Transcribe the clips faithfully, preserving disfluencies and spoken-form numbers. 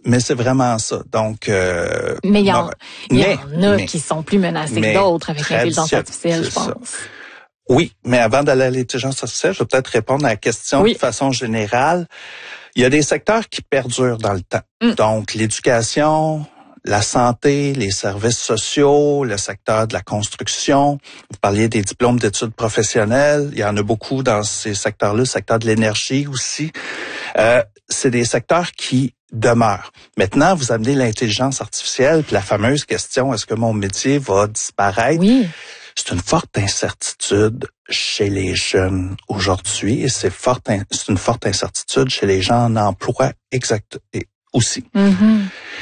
mais c'est vraiment ça. Donc, euh, mais il y en, il y mais, en a mais, qui sont plus menacés que d'autres avec l'intelligence artificielle, je pense. Ça. Oui, mais avant d'aller à l'intelligence artificielle, je vais peut-être répondre à la question oui. de façon générale. Il y a des secteurs qui perdurent dans le temps. Mm. Donc, l'éducation, la santé, les services sociaux, le secteur de la construction. Vous parliez des diplômes d'études professionnelles. Il y en a beaucoup dans ces secteurs-là, le secteur de l'énergie aussi. Euh, c'est des secteurs qui demeurent. Maintenant, vous amenez l'intelligence artificielle, puis la fameuse question, est-ce que mon métier va disparaître? Oui. C'est une forte incertitude chez les jeunes aujourd'hui et c'est, fort, c'est une forte incertitude chez les gens en emploi exact aussi. Mm-hmm.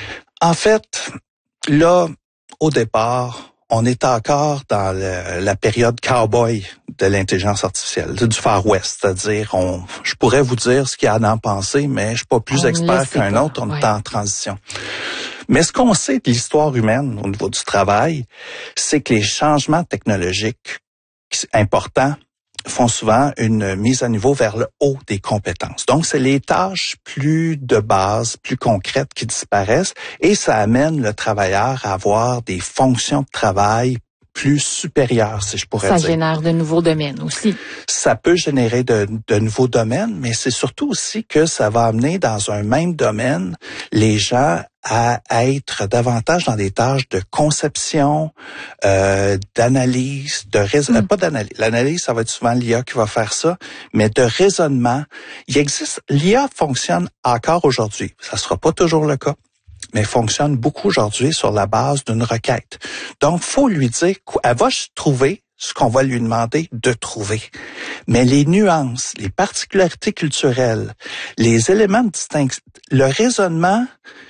En fait, là, au départ, on est encore dans le, la période cowboy de l'intelligence artificielle, du Far West, c'est-à-dire, on, je pourrais vous dire ce qu'il y a à en penser, mais je suis pas plus on expert qu'un pas. autre, on ouais. est en transition. Mais ce qu'on sait de l'histoire humaine au niveau du travail, c'est que les changements technologiques importants font souvent une mise à niveau vers le haut des compétences. Donc, c'est les tâches plus de base, plus concrètes qui disparaissent et ça amène le travailleur à avoir des fonctions de travail plus supérieures, si je pourrais ça dire. Ça génère de nouveaux domaines aussi. Ça peut générer de, de nouveaux domaines, mais c'est surtout aussi que ça va amener dans un même domaine les gens à être davantage dans des tâches de conception, euh, d'analyse, de raisonnement, mm. pas d'analyse. L'analyse, ça va être souvent l'I A qui va faire ça, mais de raisonnement. Il existe, l'I A fonctionne encore aujourd'hui. Ça sera pas toujours le cas, mais fonctionne beaucoup aujourd'hui sur la base d'une requête. Donc, faut lui dire qu'elle va trouver ce qu'on va lui demander de trouver. Mais les nuances, les particularités culturelles, les éléments de distinction, le raisonnement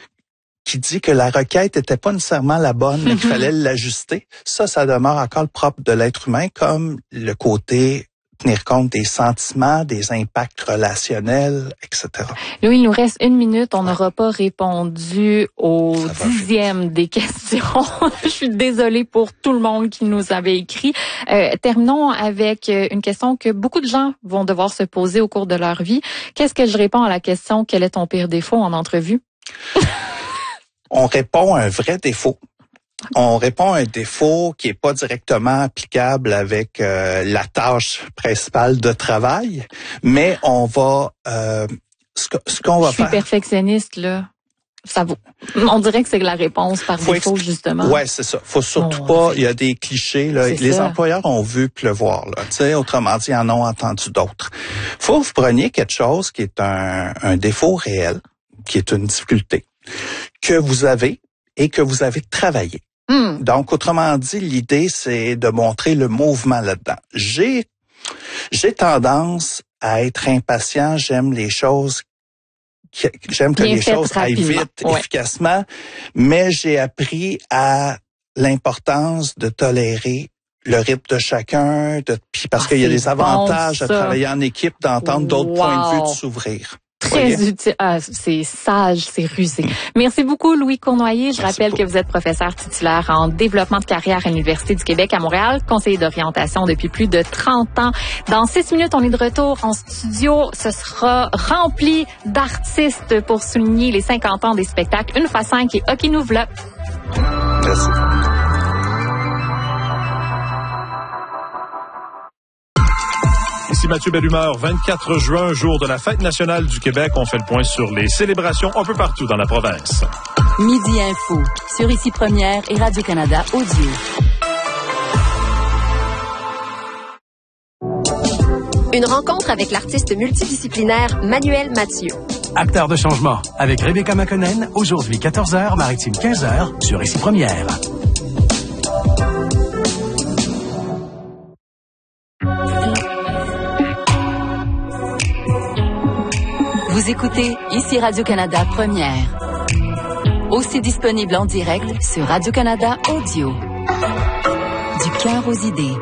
qui dit que la requête était pas nécessairement la bonne, mais qu'il fallait l'ajuster, ça, ça demeure encore le propre de l'être humain, comme le côté tenir compte des sentiments, des impacts relationnels, et cetera. Louis, il nous reste une minute. On n'aura pas répondu au dixième des questions. Je suis désolée pour tout le monde qui nous avait écrit. Euh, terminons avec une question que beaucoup de gens vont devoir se poser au cours de leur vie. Qu'est-ce que je réponds à la question « Quel est ton pire défaut en entrevue? » On répond à un vrai défaut. On répond à un défaut qui est pas directement applicable avec euh, la tâche principale de travail, mais on va euh, ce, que, ce qu'on va faire. Je suis faire, perfectionniste là. Ça vaut. On dirait que c'est la réponse par faut défaut exp... justement. Ouais, c'est ça. Faut surtout bon, pas. Il y a des clichés là. Les ça. employeurs ont vu pleuvoir là. Tu sais, autrement dit, ils en ont entendu d'autres. Faut que vous preniez quelque chose qui est un, un défaut réel, qui est une difficulté que vous avez et que vous avez travaillé. Mm. Donc, autrement dit, l'idée, c'est de montrer le mouvement là-dedans. J'ai, j'ai tendance à être impatient. J'aime les choses, qui, j'aime que Bien les choses aillent vite, ouais. efficacement, mais j'ai appris à l'importance de tolérer le rythme de chacun, de, puis parce ah, qu'il y a des avantages bon, à travailler en équipe, d'entendre d'autres wow. points de vue, de s'ouvrir. Très Voyez. utile. Ah, c'est sage, c'est rusé. Merci beaucoup, Louis Cournoyer. Je Merci rappelle beaucoup. que vous êtes professeur titulaire en développement de carrière à l'Université du Québec à Montréal, conseiller d'orientation depuis plus de trente ans. Dans six minutes, on est de retour en studio. Ce sera rempli d'artistes pour souligner les cinquante ans des spectacles Une fois cinq et OK nous v'là. Merci. Ici Mathieu Bellumeur, vingt-quatre juin, jour de la Fête nationale du Québec. On fait le point sur les célébrations un peu partout dans la province. Midi Info, sur Ici Première et Radio-Canada Audio. Une rencontre avec l'artiste multidisciplinaire Manuel Mathieu. Acteur de changement, avec Rebecca McConnell, aujourd'hui quatorze heures, Maritime quinze heures, sur Ici Première. Vous écoutez Ici Radio-Canada Première. Aussi disponible en direct sur Radio-Canada Audio. Du cœur aux idées.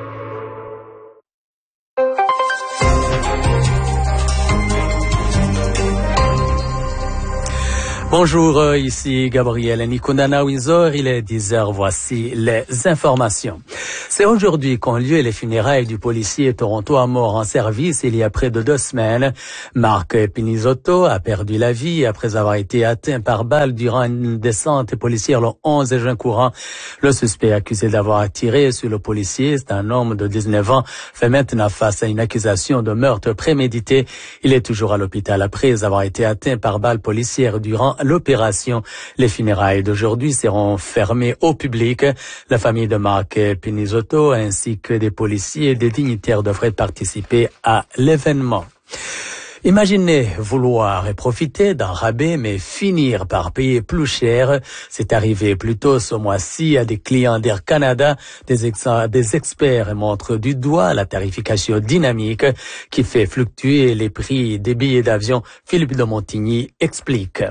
Bonjour, ici Gabriel Nikundana Windsor, il est dix heures, voici les informations. C'est aujourd'hui qu'ont lieu les funérailles du policier torontois mort en service il y a près de deux semaines. Marc Pinizotto a perdu la vie après avoir été atteint par balle durant une descente policière le onze juin courant. Le suspect accusé d'avoir tiré sur le policier, c'est un homme de dix-neuf ans, fait maintenant face à une accusation de meurtre prémédité. Il est toujours à l'hôpital après avoir été atteint par balle policière durant l'opération. Les funérailles d'aujourd'hui seront fermées au public. La famille de Marc Pinizotto ainsi que des policiers et des dignitaires devraient participer à l'événement. Imaginez vouloir et profiter d'un rabais mais finir par payer plus cher. C'est arrivé plus tôt ce mois-ci à des clients d'Air Canada. Des, ex- des experts montrent du doigt la tarification dynamique qui fait fluctuer les prix des billets d'avion. Philippe de Montigny explique.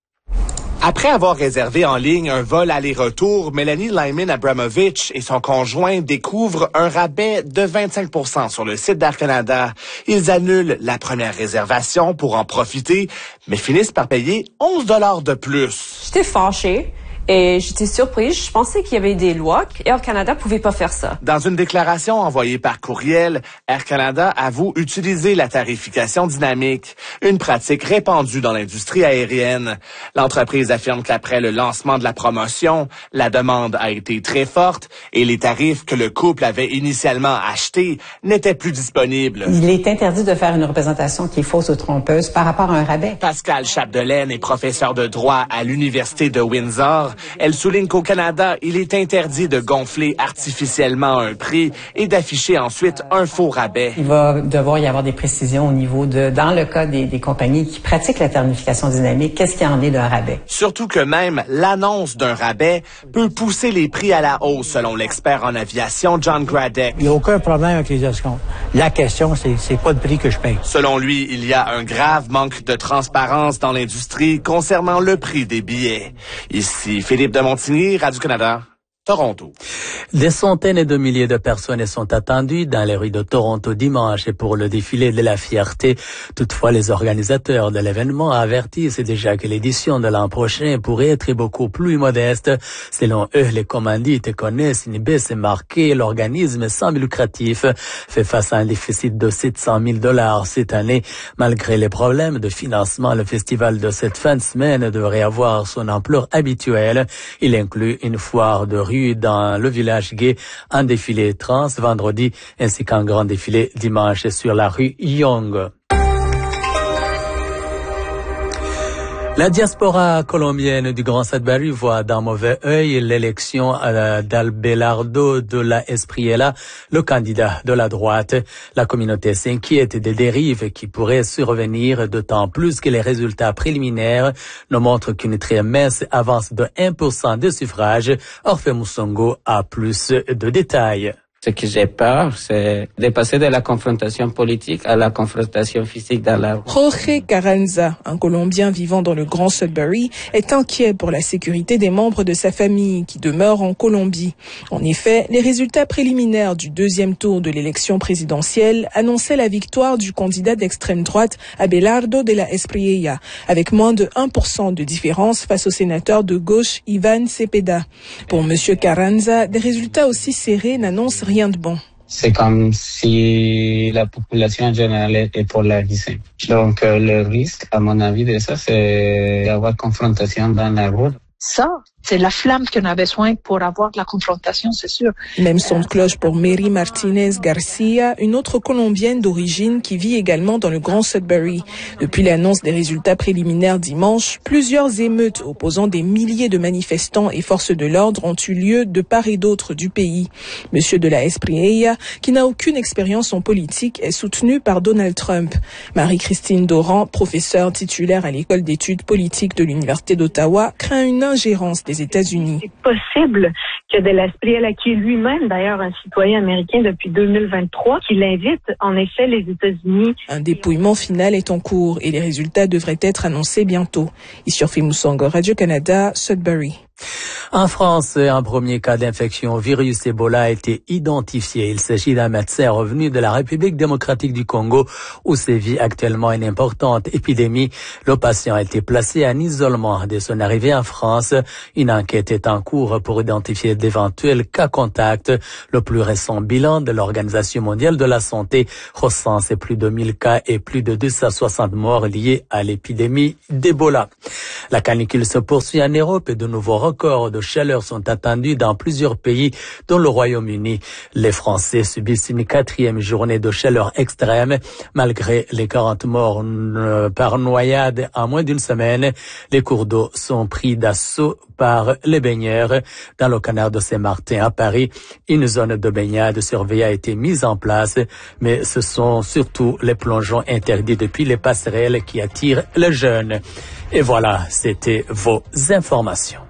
Après avoir réservé en ligne un vol aller-retour, Mélanie Lyman-Abramovich et son conjoint découvrent un rabais de vingt-cinq pour cent sur le site d'Air Canada. Ils annulent la première réservation pour en profiter, mais finissent par payer onze dollars de plus. J'étais fâchée. Et j'étais surprise. Je pensais qu'il y avait des lois qu'Air Canada pouvait pas faire ça. Dans une déclaration envoyée par courriel, Air Canada avoue utiliser la tarification dynamique, une pratique répandue dans l'industrie aérienne. L'entreprise affirme qu'après le lancement de la promotion, la demande a été très forte et les tarifs que le couple avait initialement achetés n'étaient plus disponibles. Il est interdit de faire une représentation qui est fausse ou trompeuse par rapport à un rabais. Pascal Chapdelaine est professeur de droit à l'Université de Windsor. Elle souligne qu'au Canada, il est interdit de gonfler artificiellement un prix et d'afficher ensuite un faux rabais. Il va devoir y avoir des précisions au niveau de, dans le cas des, des compagnies qui pratiquent la tarification dynamique, qu'est-ce qu'il y en est d'un rabais? Surtout que même l'annonce d'un rabais peut pousser les prix à la hausse, selon l'expert en aviation John Gradek. Il n'y a aucun problème avec les escomptes. La question, c'est, c'est pas le prix que je paye. Selon lui, il y a un grave manque de transparence dans l'industrie concernant le prix des billets. Ici, Philippe de Montigny, Radio-Canada, Toronto. Des centaines de milliers de personnes sont attendues dans les rues de Toronto dimanche pour le défilé de la fierté. Toutefois, les organisateurs de l'événement avertissent déjà que l'édition de l'an prochain pourrait être beaucoup plus modeste. Selon eux, les commandites connaissent une baisse marquée. L'organisme sans but lucratif fait face à un déficit de sept cent mille dollars cette année. Malgré les problèmes de financement, le festival de cette fin de semaine devrait avoir son ampleur habituelle. Il inclut une foire de rue dans le village gay, un défilé trans vendredi ainsi qu'un grand défilé dimanche sur la rue Young. La diaspora colombienne du Grand Sudbury voit d'un mauvais œil l'élection d'Abelardo de la Espriella, le candidat de la droite. La communauté s'inquiète des dérives qui pourraient survenir, d'autant plus que les résultats préliminaires ne montrent qu'une très mince avance de un pour cent de suffrages. Orphée Moussongo a plus de détails. Ce que j'ai peur, c'est de passer de la confrontation politique à la confrontation physique dans la rue. Jorge Carranza, un Colombien vivant dans le Grand Sudbury, est inquiet pour la sécurité des membres de sa famille qui demeurent en Colombie. En effet, les résultats préliminaires du deuxième tour de l'élection présidentielle annonçaient la victoire du candidat d'extrême droite Abelardo de la Espriella, avec moins de un pour cent de différence face au sénateur de gauche Iván Cepeda. Pour M. Carranza, des résultats aussi serrés n'annoncent rien de bon. C'est comme si la population générale est polarisée. Donc, euh, le risque, à mon avis, de ça, c'est d'avoir confrontation dans la route. Ça, c'est la flamme qu'on a besoin pour avoir de la confrontation, c'est sûr. Même son de cloche pour Mary Martinez Garcia, une autre Colombienne d'origine qui vit également dans le Grand Sudbury. Depuis l'annonce des résultats préliminaires dimanche, plusieurs émeutes opposant des milliers de manifestants et forces de l'ordre ont eu lieu de part et d'autre du pays. Monsieur de la Espriella, qui n'a aucune expérience en politique, est soutenu par Donald Trump. Marie-Christine Doran, professeure titulaire à l'école d'études politiques de l'Université d'Ottawa, craint une ingérence des États-Unis. C'est possible que de la Espriella, qui est lui-même d'ailleurs un citoyen américain depuis deux mille vingt-trois, qu'il invite en effet les États-Unis. Un dépouillement final est en cours et les résultats devraient être annoncés bientôt. Ici Orphée Moussongo, Radio-Canada, Sudbury. En France, un premier cas d'infection au virus Ebola a été identifié. Il s'agit d'un médecin revenu de la République démocratique du Congo où sévit actuellement une importante épidémie. Le patient a été placé en isolement dès son arrivée en France. Une enquête est en cours pour identifier d'éventuels cas contacts. Le plus récent bilan de l'Organisation mondiale de la santé recense plus de mille cas et plus de deux cent soixante morts liés à l'épidémie d'Ebola. La canicule se poursuit en Europe et de nouveaux records de chaleur sont attendus dans plusieurs pays, dont le Royaume-Uni. Les Français subissent une quatrième journée de chaleur extrême. Malgré les quarante morts par noyade en moins d'une semaine, les cours d'eau sont pris d'assaut par les baigneurs. Dans le canal de Saint-Martin à Paris, une zone de baignade surveillée a été mise en place, mais ce sont surtout les plongeons interdits depuis les passerelles qui attirent les jeunes. Et voilà, c'était vos informations.